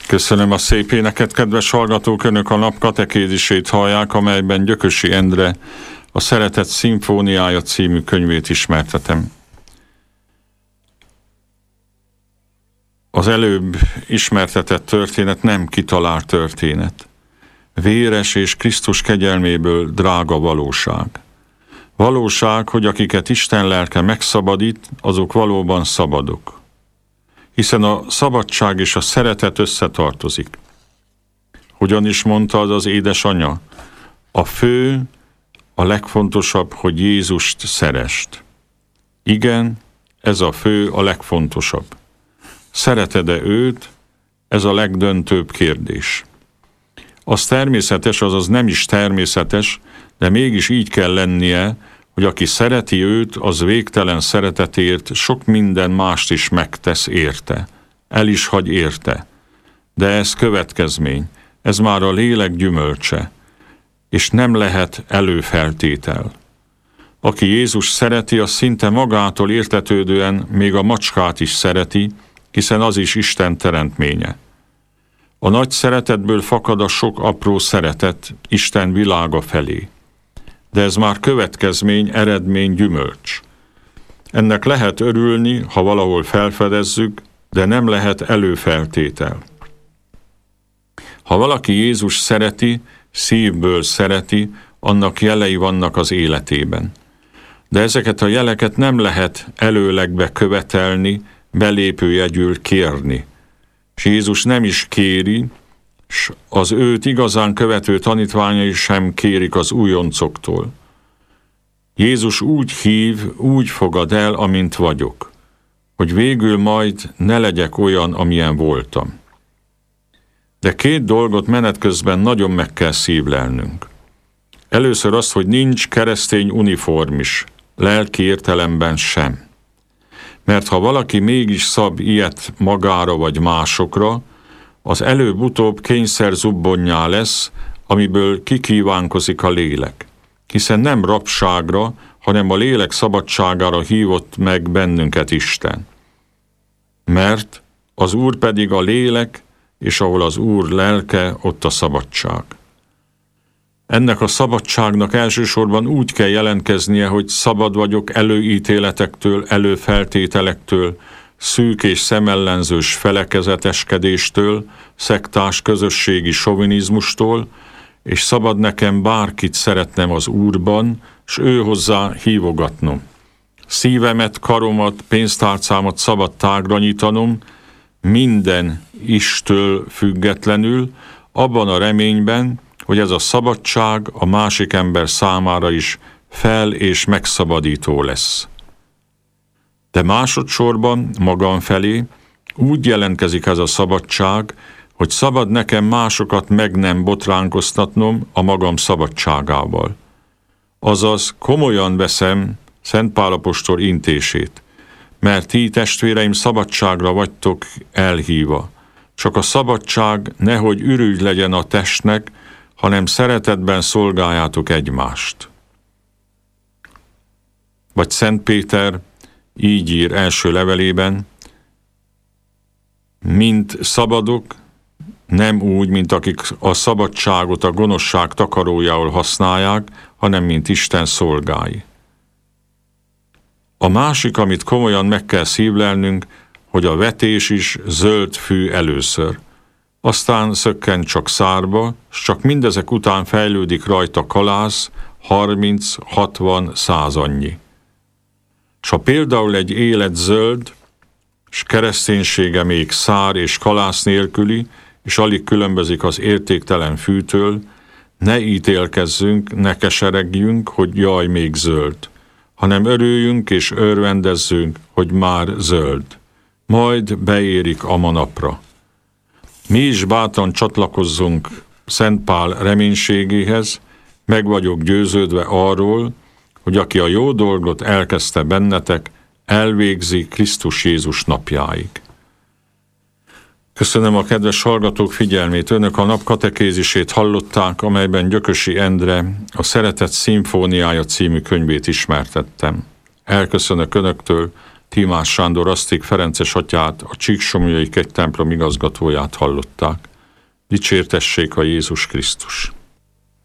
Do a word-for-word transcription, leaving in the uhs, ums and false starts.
Köszönöm a szép éneket, kedves hallgatók! Önök a nap katekézisét hallják, amelyben Gyökösi Endre a Szeretet szimfóniája című könyvét ismertetem. Az előbb ismertetett történet nem kitalált történet. Véres és Krisztus kegyelméből drága valóság. Valóság, hogy akiket Isten lelke megszabadít, azok valóban szabadok. Hiszen a szabadság és a szeretet összetartozik. Hogyan is mondta az az édesanyja? A fő, a legfontosabb, hogy Jézust szerest. Igen, ez a fő, a legfontosabb. Szereted-e őt? Ez a legdöntőbb kérdés. Az természetes, azaz nem is természetes, de mégis így kell lennie, hogy aki szereti őt, az végtelen szeretetért sok minden mást is megtesz érte. El is hagy érte. De ez következmény, ez már a lélek gyümölcse, és nem lehet előfeltétel. Aki Jézus szereti, az szinte magától értetődően még a macskát is szereti, hiszen az is Isten teremtménye. A nagy szeretetből fakad a sok apró szeretet Isten világa felé. De ez már következmény, eredmény, gyümölcs. Ennek lehet örülni, ha valahol felfedezzük, de nem lehet előfeltétel. Ha valaki Jézus szereti, szívből szereti, annak jelei vannak az életében. De ezeket a jeleket nem lehet előlegbe követelni, belépőjegyül kérni. És Jézus nem is kéri, s az őt igazán követő tanítványai sem kérik az újoncoktól. Jézus úgy hív, úgy fogad el, amint vagyok, hogy végül majd ne legyek olyan, amilyen voltam. De két dolgot menet közben nagyon meg kell szívlelnünk. Először azt, hogy nincs keresztény uniformis, lelki értelemben sem. Mert ha valaki mégis szab ilyet magára vagy másokra, az előbb-utóbb kényszer zubbonnyá lesz, amiből kikívánkozik a lélek. Hiszen nem rabságra, hanem a lélek szabadságára hívott meg bennünket Isten. Mert az Úr pedig a lélek, és ahol az Úr lelke, ott a szabadság. Ennek a szabadságnak elsősorban úgy kell jelentkeznie, hogy szabad vagyok előítéletektől, előfeltételektől, szűk és szemellenzős felekezeteskedéstől, szektás közösségi sovinizmustól, és szabad nekem bárkit szeretnem az Úrban, s ő hozzá hívogatnom. Szívemet, karomat, pénztárcámat szabad tágra nyitanom, minden istől függetlenül, abban a reményben, hogy ez a szabadság a másik ember számára is fel- és megszabadító lesz. De másodszorban magam felé úgy jelentkezik ez a szabadság, hogy szabad nekem másokat meg nem botránkoztatnom a magam szabadságával. Azaz komolyan veszem Szent Pál apostol intését, mert ti, testvéreim, szabadságra vagytok elhívva. Csak a szabadság nehogy ürügy legyen a testnek, hanem szeretetben szolgáljátok egymást. Vagy Szent Péter így ír első levelében, mint szabadok, nem úgy, mint akik a szabadságot a gonoszság takarójául használják, hanem mint Isten szolgái. A másik, amit komolyan meg kell szívlelnünk, hogy a vetés is zöld fű először. Aztán szökken csak szárba, s csak mindezek után fejlődik rajta kalász, harminc, hatvan, száz annyi. S ha például egy élet zöld, s kereszténysége még szár és kalász nélküli, és alig különbözik az értéktelen fűtől, ne ítélkezzünk, ne keseregjünk, hogy jaj, még zöld, hanem örüljünk és örvendezzünk, hogy már zöld. Majd beérik a manapra. Mi is bátran csatlakozzunk Szent Pál reménységéhez, meg vagyok győződve arról, hogy aki a jó dolgot elkezdte bennetek, elvégzi Krisztus Jézus napjáig. Köszönöm a kedves hallgatók figyelmét. Önök a nap katekézisét hallották, amelyben Gyökösi Endre a Szeretet szimfóniája című könyvét ismertettem. Elköszönök önöktől, Tímás Sándor Aszték Ferences atyát, a Csíksomlyai kegytemplom igazgatóját hallották. Dicsértessék a Jézus Krisztus!